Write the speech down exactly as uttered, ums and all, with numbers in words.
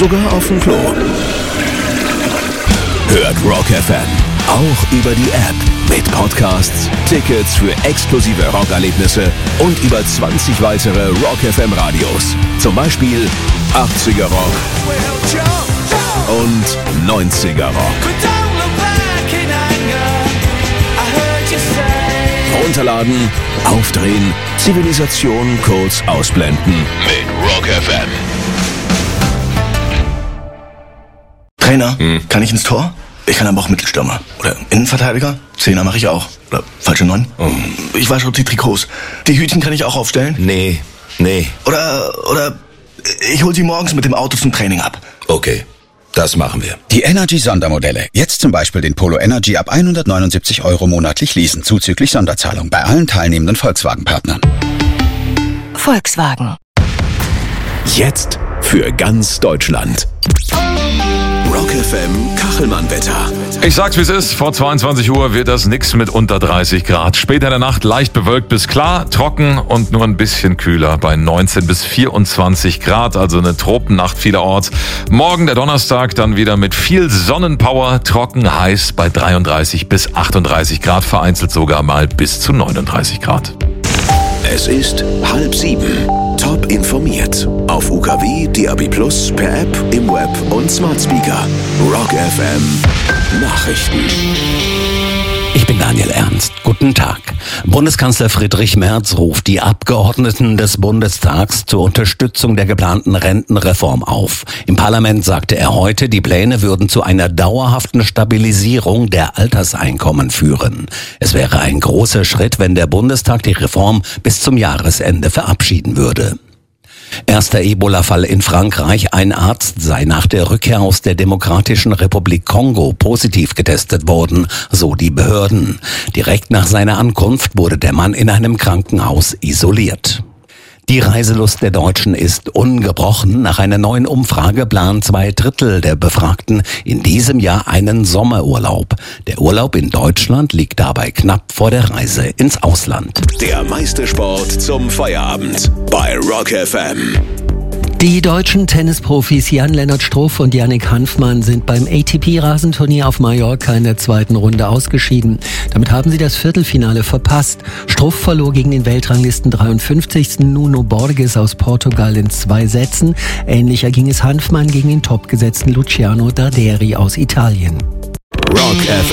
sogar auf dem Klo. Hört Rock F M auch über die App mit Podcasts, Tickets für exklusive Rockerlebnisse und über zwanzig weitere Rock F M Radios. Zum Beispiel achtziger Rock und neunziger Rock. Runterladen, aufdrehen, Zivilisation kurz ausblenden mit Rock F M. Trainer, hm. kann ich ins Tor? Ich kann aber auch Mittelstürmer. Oder Innenverteidiger? Zehner mache ich auch. Oder falsche Neun? Oh. Ich wasche auch die Trikots. Die Hütchen kann ich auch aufstellen? Nee, nee. Oder, oder ich hol sie morgens mit dem Auto zum Training ab. Okay, das machen wir. Die Energy-Sondermodelle. Jetzt zum Beispiel den Polo Energy ab hundertneunundsiebzig Euro monatlich leasen, zuzüglich Sonderzahlung bei allen teilnehmenden Volkswagen-Partnern. Volkswagen. Jetzt für ganz Deutschland. Rock F M Kachelmann-Wetter. Ich sag's wie es ist, vor zweiundzwanzig Uhr wird das nix mit unter dreißig Grad. Später in der Nacht leicht bewölkt bis klar, trocken und nur ein bisschen kühler bei neunzehn bis vierundzwanzig Grad, also eine Tropennacht vielerorts. Morgen der Donnerstag dann wieder mit viel Sonnenpower, trocken, heiß bei dreiunddreißig bis achtunddreißig Grad, vereinzelt sogar mal bis zu neununddreißig Grad. Es ist halb sieben. Top informiert. Auf U K W, D A B plus, per App, im Web und Smart Speaker. Rock F M Nachrichten. Ich bin Daniel Ernst. Guten Tag. Bundeskanzler Friedrich Merz ruft die Abgeordneten des Bundestags zur Unterstützung der geplanten Rentenreform auf. Im Parlament sagte er heute, die Pläne würden zu einer dauerhaften Stabilisierung der Alterseinkommen führen. Es wäre ein großer Schritt, wenn der Bundestag die Reform bis zum Jahresende verabschieden würde. Erster Ebola-Fall in Frankreich. Ein Arzt sei nach der Rückkehr aus der Demokratischen Republik Kongo positiv getestet worden, so die Behörden. Direkt nach seiner Ankunft wurde der Mann in einem Krankenhaus isoliert. Die Reiselust der Deutschen ist ungebrochen. Nach einer neuen Umfrage planen zwei Drittel der Befragten in diesem Jahr einen Sommerurlaub. Der Urlaub in Deutschland liegt dabei knapp vor der Reise ins Ausland. Der meiste Sport zum Feierabend bei Rock F M. Die deutschen Tennisprofis Jan-Lennart Struff und Yannick Hanfmann sind beim A T P-Rasenturnier auf Mallorca in der zweiten Runde ausgeschieden. Damit haben sie das Viertelfinale verpasst. Struff verlor gegen den Weltranglisten dreiundfünfzigsten Nuno Borges aus Portugal in zwei Sätzen. Ähnlicher ging es Hanfmann gegen den topgesetzten Luciano Darderi aus Italien. Rock F M.